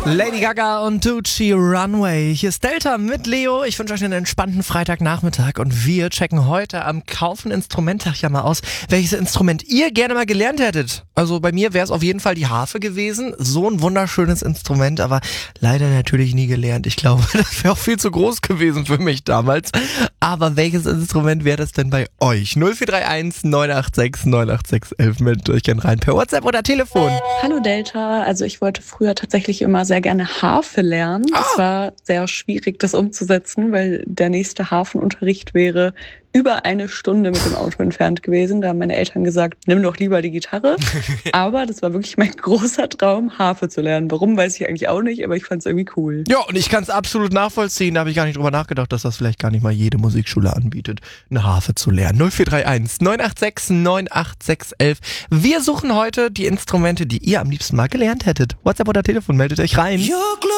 Lady Gaga und Tucci Runway. Hier ist Delta mit Leo. Ich wünsche euch einen entspannten Freitagnachmittag und wir checken heute am Kaufen-Instrumenttag ja mal aus, welches Instrument ihr gerne mal gelernt hättet. Also bei mir wäre es auf jeden Fall die Harfe gewesen. So ein wunderschönes Instrument, aber leider natürlich nie gelernt. Ich glaube, das wäre auch viel zu groß gewesen für mich damals. Aber welches Instrument wäre das denn bei euch? 0431 986 986 11. Meldet euch gerne rein per WhatsApp oder Telefon. Hallo Delta, also ich wollte früher tatsächlich immer sehr gerne Harfe lernen. Es war sehr schwierig, das umzusetzen, weil der nächste Hafenunterricht wäre über eine Stunde mit dem Auto entfernt gewesen. Da haben meine Eltern gesagt, nimm doch lieber die Gitarre. Aber das war wirklich mein großer Traum, Harfe zu lernen. Warum, weiß ich eigentlich auch nicht, aber ich fand es irgendwie cool. Ja, und ich kann es absolut nachvollziehen. Da habe ich gar nicht drüber nachgedacht, dass das vielleicht gar nicht mal jede Musikschule anbietet, eine Harfe zu lernen. 0431 986 986 11. Wir suchen heute die Instrumente, die ihr am liebsten mal gelernt hättet. WhatsApp oder Telefon, meldet euch rein.